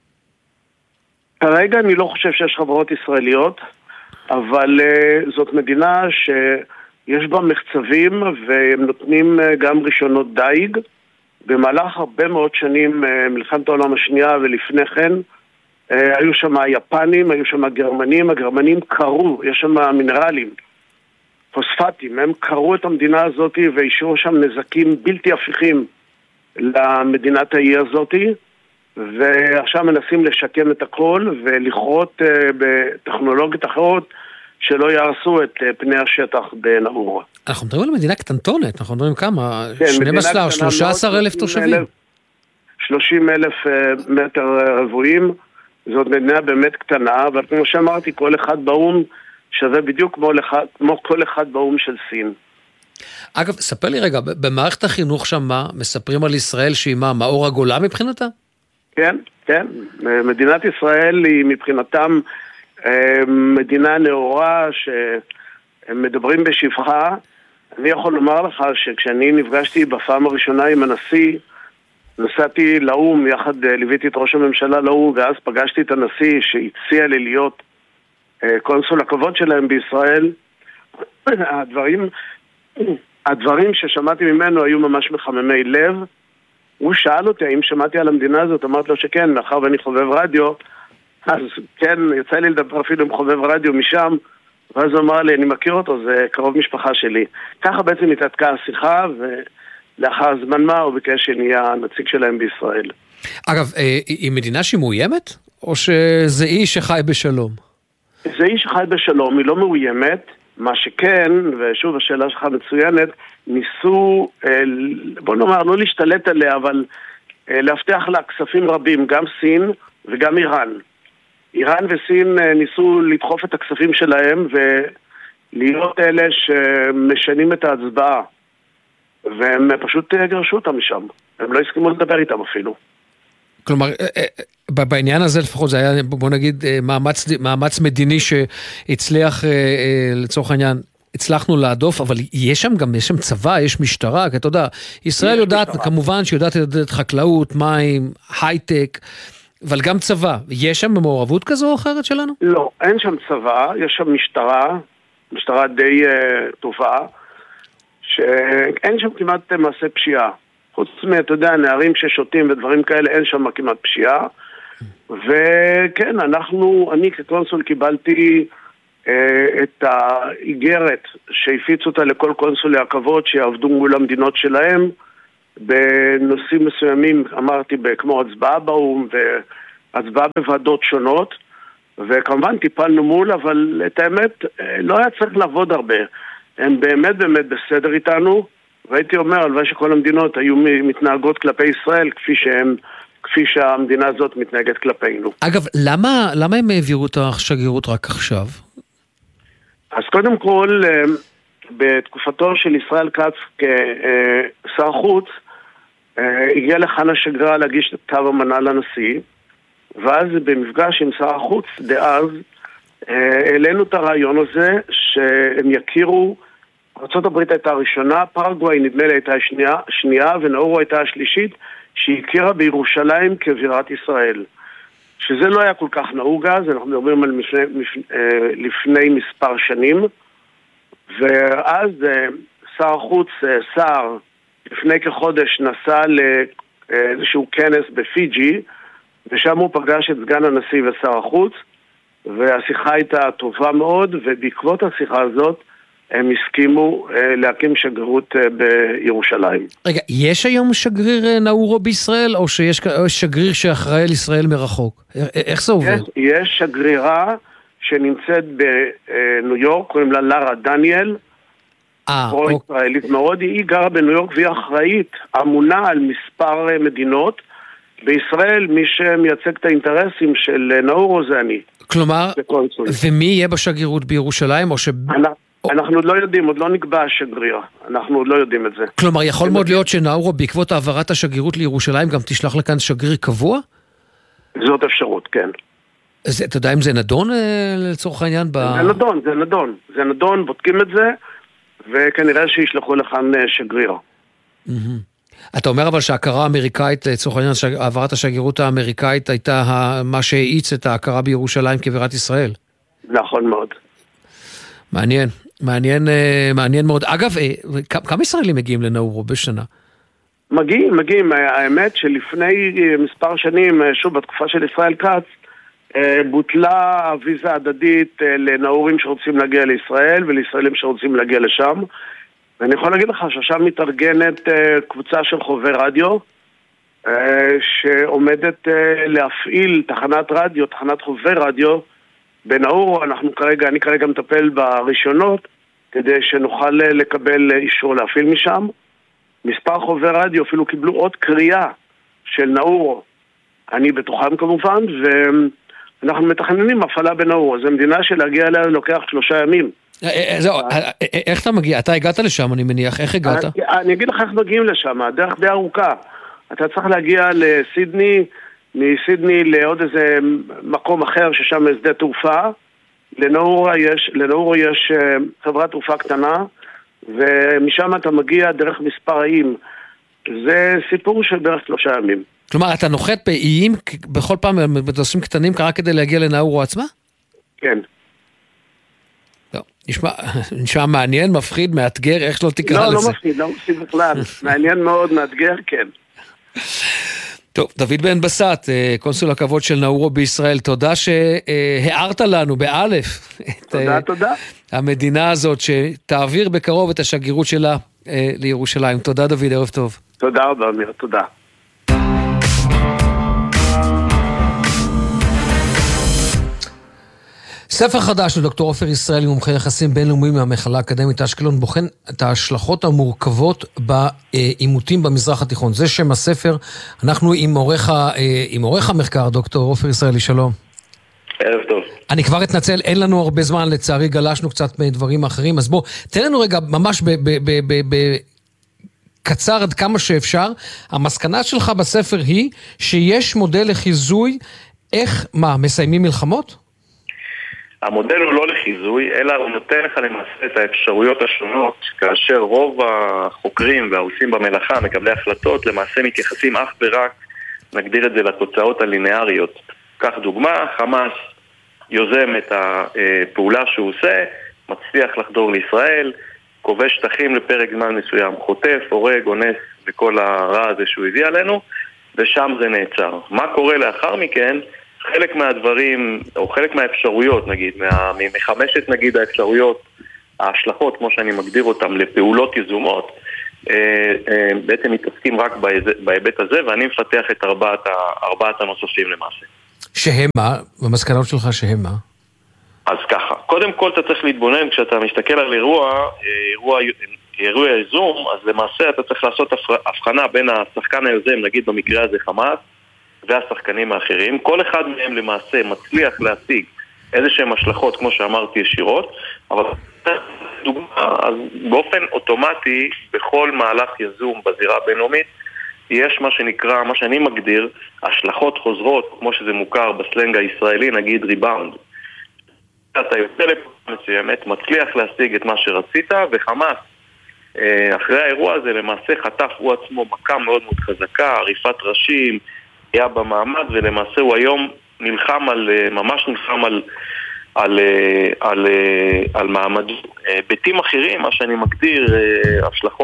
S4: כרגע אני לא חושב שיש חברות ישראליות, אבל זאת מדינה שיש בה מחצבים, והם נותנים גם רישיונות דייג. במהלך הרבה מאוד שנים, מלחמת העולם השנייה ולפני כן, היו שם היפנים, היו שם הגרמנים קרו, יש שם מינרלים, פוספטים, הם קרו את המדינה הזאת והשאירו שם נזקים בלתי הפיכים למדינת האי הזאת, ועכשיו מנסים לשקם את הכל ולכרות בטכנולוגיות אחרות שלא יערסו את פני השטח בנאורו.
S1: אנחנו מדברים על מדינה קטנטונת, אנחנו מדברים כמה? 12, 13,000 תושבים?
S4: 30,000 מטר רבועים, זאת מדינה באמת קטנה, אבל כמו שאמרתי, כל אחד באום שווה בדיוק כמו כל אחד באום של סין.
S1: אגב, ספר לי רגע, במערכת החינוך שם מה? מספרים על ישראל שהיא מה? מאור הגולה מבחינתה?
S4: כן, כן. מדינת ישראל היא מבחינתם מדינה נאורה שהם מדברים בשבחה. אני יכול לומר לך שכשאני נפגשתי בפעם הראשונה עם הנשיא, נסעתי לאום, יחד ליוויתי את ראש הממשלה לאום, ואז פגשתי את הנשיא שהציע לי להיות קונסול הכבוד שלהם בישראל. הדברים ששמעתי ממנו היו ממש מחממי לב. הוא שאל אותי האם שמעתי על המדינה הזאת, אמרתי לו שכן, מאחר ואני חובב רדיו, אז כן, יצא לי לדבר אפילו עם חובב רדיו משם, ואז הוא אמר לי, אני מכיר אותו, זה קרוב משפחה שלי. ככה בעצם התעתקה השיחה, ולאחר זמן מה הוא ביקש שנהיה הנציג שלהם בישראל.
S1: אגב, היא מדינה שהיא מאוימת? או שזה איש שחי בשלום?
S4: זה איש שחי בשלום, היא לא מאוימת. מה שכן, ושוב השאלה שלך מצוינת, ניסו, בוא נאמר, לא להשתלט עליה, אבל להבטיח לה כספים רבים, גם סין וגם איראן. איראן וסין ניסו לדחוף את הכספים שלהם ולהיות אלה שמשנים את ההצבעה. והם פשוט גרשו אותם משם. הם לא הסכימו לדבר איתם אפילו.
S1: כלומר, בעניין הזה לפחות זה היה, בוא נגיד, מאמץ מדיני שהצליח, לצורך העניין, הצלחנו להדוף, אבל יש שם צבא, יש משטרה, כי אתה יודע, ישראל יודעת, כמובן שיודעת לדעת חקלאות, מים, הייטק, אבל גם צבא. יש שם מעורבות כזו או אחרת שלנו?
S4: לא, אין שם צבא, יש שם משטרה די טובה.
S18: שאין שם כמעט מעשה פשיעה. חוץ אתה יודע, נערים ששותים ודברים כאלה, אין שם כמעט פשיעה. וכן, אני כקונסול קיבלתי את האיגרת שהפיץ אותה לכל קונסולי הכבוד שיעבדו מול המדינות שלהם בנושאים מסוימים, אמרתי, כמו הצבעה באום והצבעה בוועדות שונות, וכמובן טיפלנו מול, אבל את האמת לא היה צריך לעבוד הרבה. הם באמת בסדר איתנו, והייתי אומר, הלוואי שכל המדינות היו מתנהגות כלפי ישראל כפי שהמדינה הזאת מתנהגת כלפינו.
S1: אגב, למה הם העבירו את השגרירות רק עכשיו?
S18: אז קודם כל, בתקופתו של ישראל כץ כשר חוץ, הגיע לכאן השגרירה להגיש כתב אמנה לנשיא, ואז במפגש עם שר החוץ דאז, העלינו את הרעיון הזה שהם יכירו, ארצות הברית הייתה הראשונה, פרגוואי נדמה לי הייתה השנייה, ונאורו הייתה השלישית, שהכירה בירושלים כבירת ישראל. שזה לא היה כל כך נהוג אז, אנחנו מדברים על לפני מספר שנים, ואז שר החוץ, שר, לפני כחודש נסע לאיזשהו כנס בפיג'י, ושם הוא פגש את סגן הנשיא ושר החוץ, והשיחה הייתה טובה מאוד, ובעקבות השיחה הזאת הם הסכימו להקים שגרירות בירושלים.
S1: רגע, יש היום שגריר נאורו בישראל, או שיש שגריר שאחראי לישראל מרחוק? איך זה עובד?
S18: יש שגרירה שנמצאת בניו יורק, קוראים לה לרה דניאל, ישראלית מאוד, היא גרה בניו יורק והיא אחראית, אמונה על מספר מדינות, בישראל מי שמייצג את האינטרסים של נאורו זה אני.
S1: כלומר, ומי יהיה בשגרירות בירושלים, או
S18: אנחנו עוד לא יודעים, עוד לא נקבע השגריר, אנחנו עוד לא יודעים את זה.
S1: כלומר, יכול מאוד להיות שנאורו בעקבות העברת השגרירות לירושלים גם תשלח לכאן שגריר קבוע?
S18: זאת אפשרות, כן.
S1: אתה יודע אם זה נדון לצורך העניין?
S18: זה נדון, בודקים את זה, וכנראה שישלחו לכאן שגריר.
S1: אתה אומר אבל שההכרה האמריקאית, לצורך העניין, העברת השגרירות האמריקאית הייתה מה שהאיץ את ההכרה בירושלים כבירת ישראל.
S18: נכון מאוד.
S1: מעניין מאוד. אגב, כמה ישראלים מגיעים לנאורו בשנה?
S18: מגיעים. האמת שלפני מספר שנים, שוב בתקופה של ישראל כץ, בוטלה ויזה הדדית לנאורים שרוצים להגיע לישראל ולישראלים שרוצים להגיע לשם. ואני יכול להגיד לך ששם מתארגנת קבוצה של חובבי רדיו שעומדת להפעיל תחנת חובבי רדיו בנאורו. אני כרגע מטפל ברישיונות כדי שנוכל לקבל אישור להפעיל משם. מספר חובבי רדיו אפילו קיבלו עוד קריאה של נאורו, אני בתוכם כמובן, ואנחנו מתכננים הפעלה בנאורו. זו מדינה שלהגיע אליה לוקח 3 ימים.
S1: זהו, איך אתה מגיע? אתה הגעת לשם, אני מניח. איך הגעת?
S18: אני אגיד לך איך מגיעים לשם, הדרך די ארוכה. אתה צריך להגיע לסידני, מסידני לעוד איזה מקום אחר ששם שדה תעופה. לנאורו יש חברת תעופה קטנה, ומשם אתה מגיע דרך מספר איים. זה סיפור של בערך 3 ימים.
S1: כלומר, אתה נוחת באיים בכל פעם בנושאים קטנים רק כדי להגיע לנאורו עצמה?
S18: כן.
S1: נשמע מעניין, מפחיד, מאתגר, איך שלא תקרא לזה.
S18: לא מפחיד בכלל. מעניין מאוד, מאתגר, כן.
S1: טוב, דוד בן בסט, קונסול הכבוד של נאורו בישראל, תודה שהערת לנו באלף.
S18: תודה.
S1: המדינה הזאת שתעביר בקרוב את השגרירות שלה לירושלים. תודה דוד, ערב טוב.
S18: תודה רבה, אמיר, תודה.
S1: ספר חדש של דוקטור עופר ישראלי, מומחה יחסים בינלאומיים מהמכללה האקדמית אשקלון, בוחן את ההשלכות המורכבות בעימותים במזרח התיכון. זה שם הספר. אנחנו עם עורך המחקר, דוקטור עופר ישראלי, שלום.
S19: ערב טוב.
S1: אני כבר אתנצל, אין לנו הרבה זמן, לצערי גלשנו קצת מדברים אחרים, אז בוא, תן לנו רגע ממש קצר עד כמה שאפשר. המסקנה שלך בספר היא שיש מודל לחיזוי, מסיימים מלחמות?
S19: המודל הוא לא לחיזוי, אלא הוא נותן לך למעשה את האפשרויות השונות, כאשר רוב החוקרים והעושים במלאכה, מקבלי החלטות, למעשה מתייחסים אך ורק, נגדיר את זה לתוצאות הלינאריות. כך דוגמה, חמאס יוזם את הפעולה שהוא עושה, מצליח לחדור לישראל, כובש שטחים לפרק זמן מסוים, חוטף, הורג, אונס וכל הרע הזה שהוא הביא עלינו, ושם זה נעצר. מה קורה לאחר מכן? חלק מהדברים, או חלק מהאפשרויות, נגיד, מחמשת נגיד האפשרויות, ההשלכות, כמו שאני מגדיר אותם, לפעולות יזומות, בעצם מתעסקים רק בהיבט הזה, ואני מפתח את ארבעת הנוספים למעשה.
S1: שהם מה? במסקנות שלך שהם מה?
S19: אז ככה, קודם כל אתה צריך להתבונן, כשאתה מסתכל על אירוע יזום, אז למעשה אתה צריך לעשות הבחנה בין השחקן היוזם, נגיד במקרה הזה חמאס, והשחקנים האחרים. כל אחד מהם למעשה מצליח להשיג איזה שהם השלכות, כמו שאמרתי, ישירות, אבל דוגמה, אז באופן אוטומטי, בכל מהלך יזום בזירה הבינלאומית, יש מה שנקרא, מה שאני מגדיר, השלכות חוזרות, כמו שזה מוכר בסלנג הישראלי, נגיד ריבאונד. אתה יוצא לפעם מסוימת, מצליח להשיג את מה שרצית, וחמאס, אחרי האירוע הזה, למעשה חטף הוא עצמו מכה מאוד מאוד חזקה, עריפת ראשים, היה במעמד, ולמעשה הוא היום נלחם ממש נלחם על מעמד. ביתים אחרים, מה שאני מגדיר, השלכות